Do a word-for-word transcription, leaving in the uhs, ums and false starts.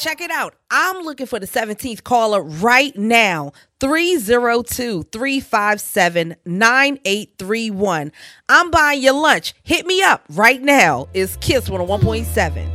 Check it out. I'm looking for the seventeenth caller right now. three oh two, three five seven, nine eight three one. I'm buying your lunch. Hit me up right now. It's Kiss one oh one point seven.